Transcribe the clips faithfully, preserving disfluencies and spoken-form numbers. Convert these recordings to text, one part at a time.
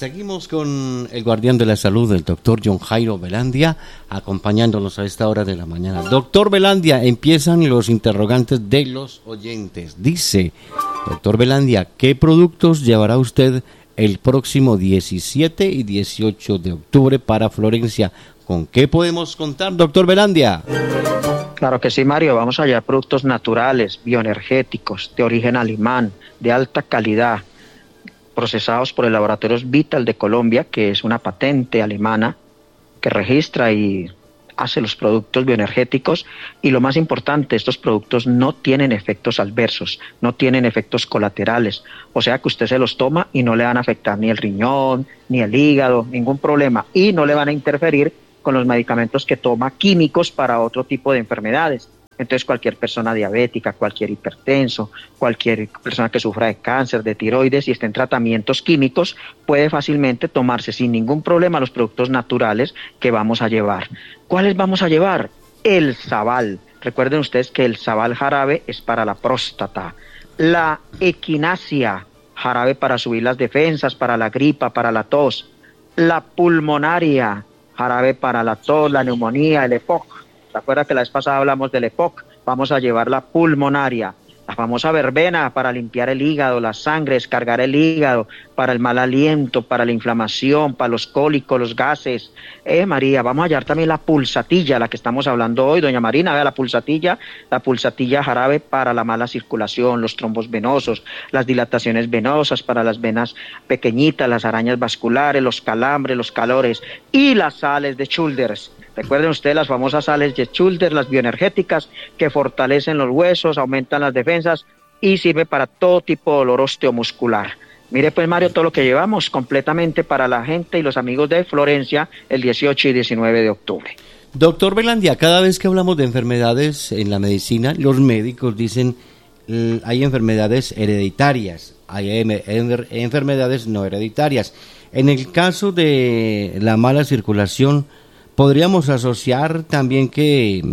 Seguimos con el guardián de la salud, el doctor John Jairo Velandia, acompañándonos a esta hora de la mañana. Doctor Velandia, empiezan los interrogantes de los oyentes. Dice, doctor Velandia, ¿qué productos llevará usted el próximo diecisiete y dieciocho de octubre para Florencia? ¿Con qué podemos contar, doctor Velandia? Claro que sí, Mario. Vamos a llevar productos naturales, bioenergéticos, de origen alemán, de alta calidad, procesados por el Laboratorio Vital de Colombia, que es una patente alemana que registra y hace los productos bioenergéticos. Y lo más importante, estos productos no tienen efectos adversos, no tienen efectos colaterales, o sea que usted se los toma y no le van a afectar ni el riñón, ni el hígado, ningún problema, y no le van a interferir con los medicamentos que toma químicos para otro tipo de enfermedades. Entonces cualquier persona diabética, cualquier hipertenso, cualquier persona que sufra de cáncer, de tiroides y esté en tratamientos químicos, puede fácilmente tomarse sin ningún problema los productos naturales que vamos a llevar. ¿Cuáles vamos a llevar? El Sabal. Recuerden ustedes que el Sabal jarabe es para la próstata. La Equinacia, jarabe para subir las defensas, para la gripa, para la tos. La Pulmonaria, jarabe para la tos, la neumonía, el E P O C. ¿Se acuerda que la vez pasada hablamos del E P O C? Vamos a llevar la Pulmonaria, la famosa verbena para limpiar el hígado, la sangre, descargar el hígado, para el mal aliento, para la inflamación, para los cólicos, los gases. Eh, María, vamos a llevar también la pulsatilla, la que estamos hablando hoy, doña Marina, vea la pulsatilla, la pulsatilla jarabe para la mala circulación, los trombos venosos, las dilataciones venosas para las venas pequeñitas, las arañas vasculares, los calambres, los calores y las sales de Childers. Recuerden ustedes las famosas sales de Childers, las bioenergéticas, que fortalecen los huesos, aumentan las defensas y sirve para todo tipo de dolor osteomuscular. Mire pues, Mario, todo lo que llevamos completamente para la gente y los amigos de Florencia el dieciocho y diecinueve de octubre. Doctor Velandia, cada vez que hablamos de enfermedades en la medicina, los médicos dicen eh, hay enfermedades hereditarias, hay em- em- enfermedades no hereditarias. En el caso de la mala circulación, ¿podríamos asociar también que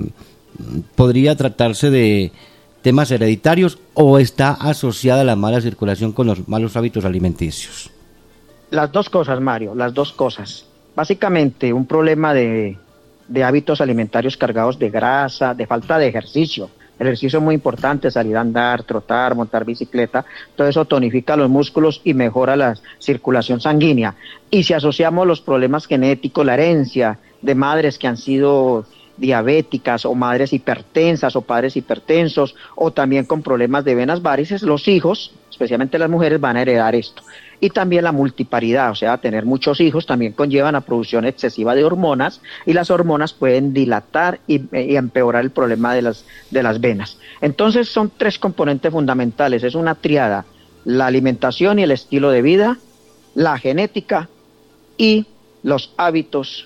podría tratarse de temas hereditarios o está asociada la mala circulación con los malos hábitos alimenticios? Las dos cosas, Mario, las dos cosas. Básicamente un problema de, de hábitos alimentarios cargados de grasa, de falta de ejercicio. El ejercicio es muy importante, salir a andar, trotar, montar bicicleta, todo eso tonifica los músculos y mejora la circulación sanguínea. Y si asociamos los problemas genéticos, la herencia de madres que han sido diabéticas o madres hipertensas o padres hipertensos o también con problemas de venas varices, los hijos, especialmente las mujeres, van a heredar esto. Y también la multiparidad, o sea, tener muchos hijos también conllevan a producción excesiva de hormonas y las hormonas pueden dilatar y, y empeorar el problema de las, de las venas. Entonces son tres componentes fundamentales, es una triada: la alimentación y el estilo de vida, la genética y los hábitos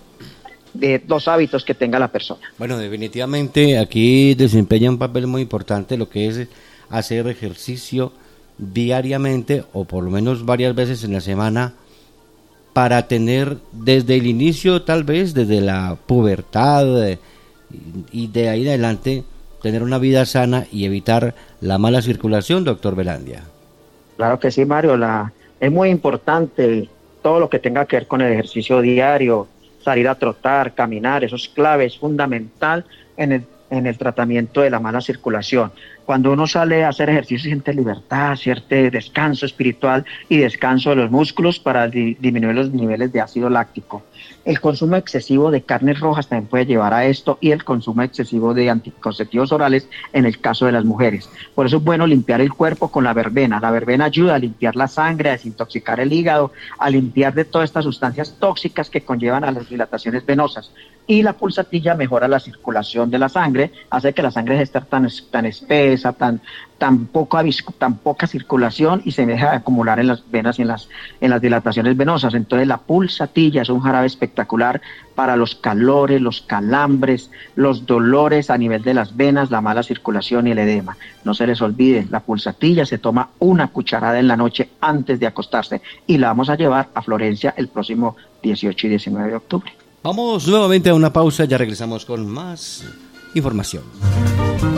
de los hábitos que tenga la persona. Bueno, definitivamente aquí desempeña un papel muy importante lo que es hacer ejercicio diariamente o por lo menos varias veces en la semana para tener desde el inicio, tal vez desde la pubertad eh, y de ahí en adelante tener una vida sana y evitar la mala circulación, doctor Velandia. Claro que sí, Mario, la, es muy importante todo lo que tenga que ver con el ejercicio diario, salir a trotar, caminar, eso es clave, es fundamental en el, en el tratamiento de la mala circulación. Cuando uno sale a hacer ejercicio siente libertad, cierto descanso espiritual y descanso de los músculos para di- disminuir los niveles de ácido láctico. El consumo excesivo de carnes rojas también puede llevar a esto y el consumo excesivo de anticonceptivos orales en el caso de las mujeres. Por eso es bueno limpiar el cuerpo con la verbena. La verbena ayuda a limpiar la sangre, a desintoxicar el hígado, a limpiar de todas estas sustancias tóxicas que conllevan a las dilataciones venosas. Y la pulsatilla mejora la circulación de la sangre, hace que la sangre esté tan, tan espesa, tan, tan, poca, tan poca circulación y se deja de acumular en las venas y en las, en las dilataciones venosas. Entonces la pulsatilla es un jarabe espectacular para los calores, los calambres, los dolores a nivel de las venas, la mala circulación y el edema. No se les olvide, la pulsatilla se toma una cucharada en la noche antes de acostarse y la vamos a llevar a Florencia el próximo dieciocho y diecinueve de octubre. Vamos nuevamente a una pausa, ya regresamos con más información.